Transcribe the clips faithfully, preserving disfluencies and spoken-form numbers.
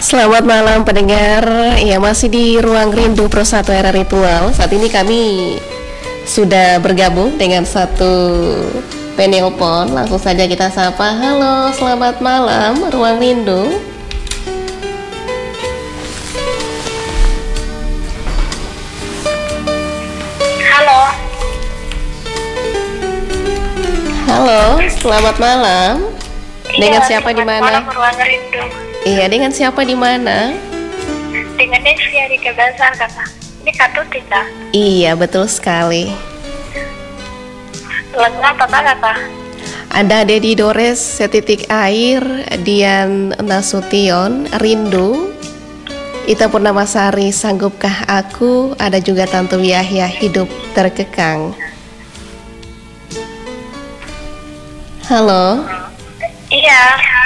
Selamat malam pendengar. Ya, masih di Ruang Rindu Pro satu Era Ritual. Saat ini kami sudah bergabung dengan satu penelpon. Langsung saja kita sapa. Halo, selamat malam Ruang Rindu. Halo. Halo, selamat malam. Dengan Iya, siapa di selamat mana? malam, Ruang Rindu. Iya, dengan siapa di mana? Dengan Desia di Kebasan, Kakak. Ini Kak Tuti, Kak. Iya, betul sekali. Lengkap apa, Kakak? Ada Dedi Dores, Setitik Air, Dian Nasution, Rindu, Ita Purnamasari, Sanggupkah Aku, ada juga Tantu Yahya, Hidup Terkekang. Halo. Iya.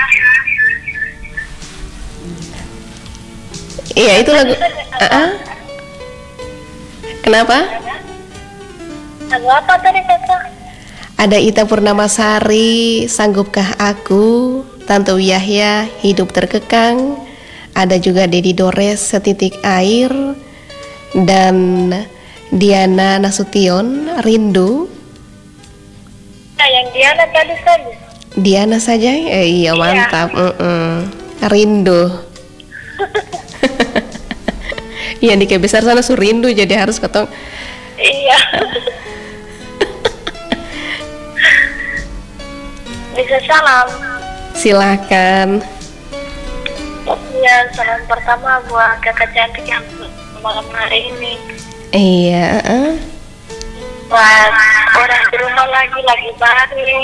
Iya, itu lagu. Uh-uh. Kenapa? Lagu apa tadi, Kakak? Ada Ita Purnamasari, Sanggupkah Aku, Tantu Yahya, Hidup Terkekang. Ada juga Dedi Dores, Setitik Air, dan Diana Nasution, Rindu. Nah, yang Diana tadi tadi. Diana saja? Eh, iya, mantap. Uh-uh. Rindu. Iya, di Kebesar sana Surindu, jadi harus ketong. Iya. Bisa salam. Silakan. Iya, salam pertama buat kakak cantik yang malam hari ini. Iya. Uh. Buat orang di rumah lagi lagi baring.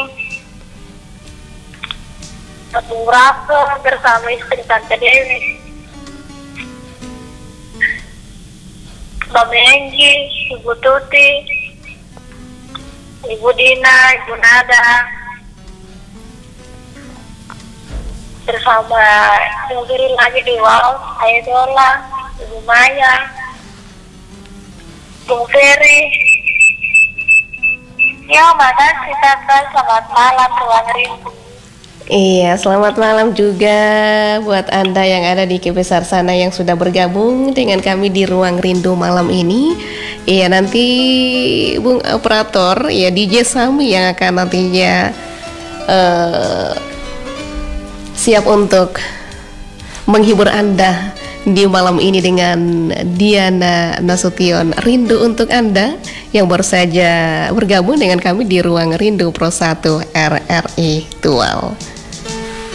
Satu rasa bersama istri Tante Dewi. Mbak Menggi, Ibu Tuti, Ibu Dina, Ibu Nada, bersama yang diri lagi di Wow, Ayah Dola, Ibu Maya, Bung Ferry. Ya, makasih Tante, selamat malam Ruang Rindu. Iya, selamat malam juga buat Anda yang ada di Kebesar sana yang sudah bergabung dengan kami di Ruang Rindu malam ini. Iya, nanti Bung Operator, ya D J Sami yang akan nantinya uh, siap untuk menghibur Anda di malam ini dengan Diana Nasution, Rindu untuk Anda yang baru saja bergabung dengan kami di Ruang Rindu Pro satu R R I Tual.